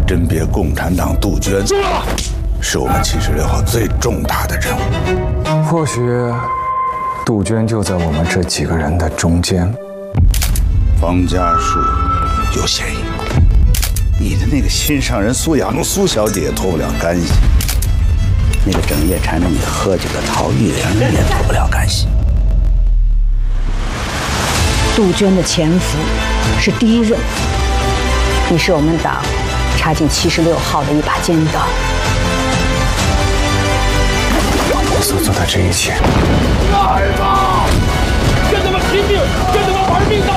甄别共产党杜鹃，是我们76号最重大的任务。 或许杜鹃就在我们这几个人的中间。 方家树有嫌疑，你的那个心上人苏雅茹苏小姐也脱不了干系，那个整夜缠着你喝酒的陶玉玲也脱不了干系。 杜鹃的潜伏是第一任务，你是我们党插进76号的一把尖刀。 我所做的这一切， 来吧，跟他们拼命，跟他们玩命到